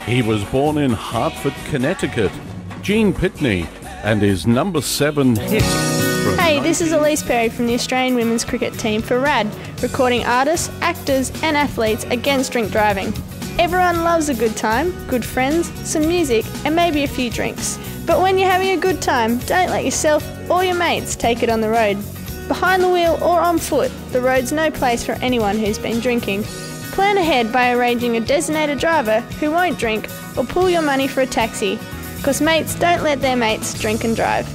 He was born in Hartford, Connecticut. Gene Pitney, and his number 7 hit. Hey, this is Elise Perry from the Australian women's cricket team for RAD, recording artists, actors and athletes against drink driving. Everyone loves a good time, good friends, some music and maybe a few drinks. But when you're having a good time, don't let yourself or your mates take it on the road. Behind the wheel or on foot, the road's no place for anyone who's been drinking. Plan ahead by arranging a designated driver who won't drink or pool your money for a taxi, because mates don't let their mates drink and drive.